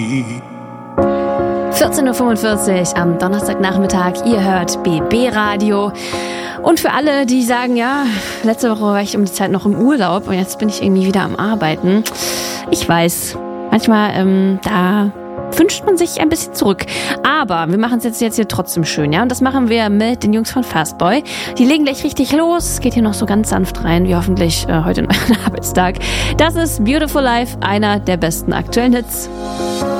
14.45 Uhr am Donnerstagnachmittag. Ihr hört BB Radio. Und für alle, die sagen, ja, letzte Woche war ich um die Zeit noch im Urlaub und jetzt bin ich irgendwie wieder am Arbeiten. Ich weiß, manchmal, da wünscht man sich ein bisschen zurück. Aber wir machen es jetzt hier trotzdem schön, ja? Und das machen wir mit den Jungs von Fastboy. Die legen gleich richtig los. Geht hier noch so ganz sanft rein, wie hoffentlich heute in euren Arbeitstag. Das ist Beautiful Life, einer der besten aktuellen Hits.